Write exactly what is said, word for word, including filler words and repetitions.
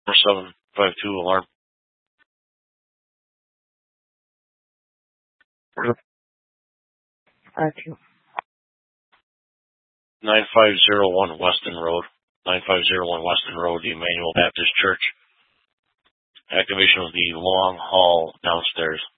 four seven five two alarm. R two. nine five zero one Weston Road. nine five zero one Weston Road, the Emmanuel Baptist Church. Activation of the long hall downstairs.